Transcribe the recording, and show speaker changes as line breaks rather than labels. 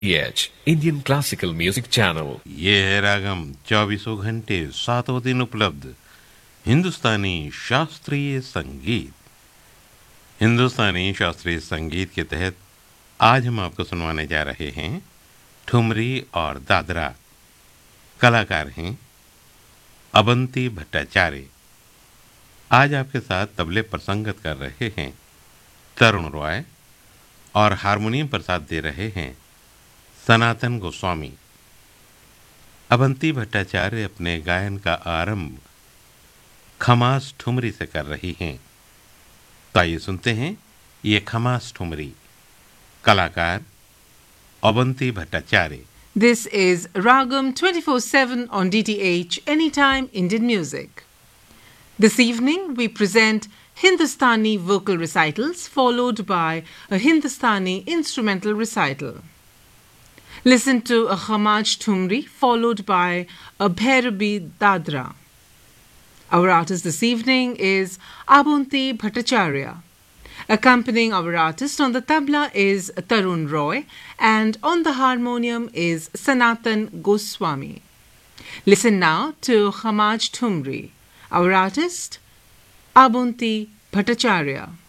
Indian Classical Music Channel.
ये है रागम 24 घंटे 7 दिन उपलब्ध हिंदुस्तानी शास्त्रीय संगीत। हिंदुस्तानी शास्त्रीय संगीत के तहत आज हम आपको सुनवाने जा रहे हैं ठुमरी और दादरा। कलाकार हैं अबंती भट्टाचार्य। आज आपके साथ तबले पर संगत कर रहे हैं तरुण रॉय और हारमोनियम पर साथ दे रहे हैं सनातन गोस्वामी। अबंती भट्टाचार्य अपने गायन का आरंभ खमास ठुमरी से कर रही हैं। तो आइए सुनते हैं ये खमास ठुमरी। कलाकार अबंती Bhattacharya.
This is Ragam 24/7 on DTH Anytime Indian Music. This evening we present Hindustani vocal recitals followed by a Hindustani instrumental recital. Listen to a Khamaj Thumri followed by a Bhairabi Dadra. Our artist this evening is Abunti Bhattacharya. Accompanying our artist on the tabla is Tarun Roy and on the harmonium is Sanatan Goswami. Listen now to Khamaj Thumri. Our artist Abunti Bhattacharya.